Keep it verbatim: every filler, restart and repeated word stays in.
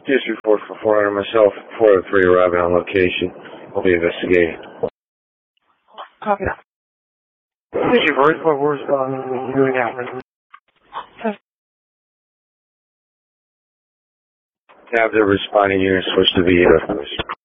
Just report for four hundred myself, four oh three arriving on location. We'll be investigating. Copy that. Thank you, Royce. What we're uh, doing now? Have the responding unit switch to V F.